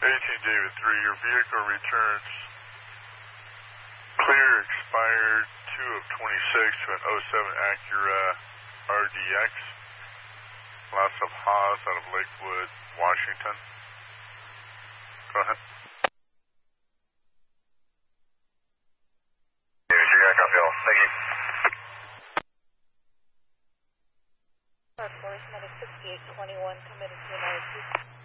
18 David 3, your vehicle returns clear expired 2 of 26 to an 07 Acura RDX. Lots of Haas out of Lakewood, Washington. Go ahead. Thank you. Corporation number 6821 committed to United States.